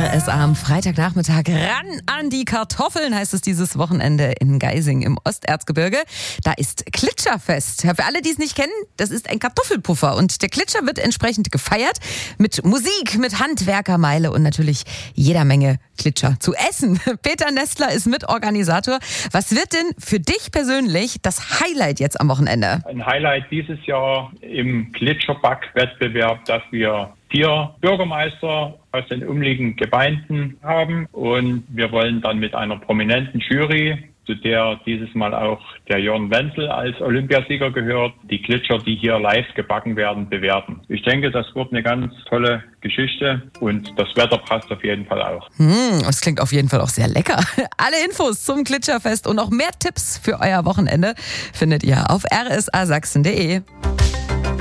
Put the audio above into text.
RSA am Freitagnachmittag. Ran an die Kartoffeln heißt es dieses Wochenende in Geising im Osterzgebirge. Da ist Klitscherfest. Für alle, die es nicht kennen, das ist ein Kartoffelpuffer. Und der Klitscher wird entsprechend gefeiert mit Musik, mit Handwerkermeile und natürlich jeder Menge Klitscher zu essen. Peter Nestler ist Mitorganisator. Was wird denn für dich persönlich das Highlight jetzt am Wochenende? Ein Highlight dieses Jahr im Gletscherback-Wettbewerb, dass wir 4 Bürgermeister aus den umliegenden Gemeinden haben und wir wollen dann mit einer prominenten Jury, zu der dieses Mal auch der Jörn Wenzel als Olympiasieger gehört, die Gletscher, die hier live gebacken werden, bewerten. Ich denke, das wird eine ganz tolle Geschichte und das Wetter passt auf jeden Fall auch. Das klingt auf jeden Fall auch sehr lecker. Alle Infos zum Gletscherfest und noch mehr Tipps für euer Wochenende findet ihr auf rsasachsen.de.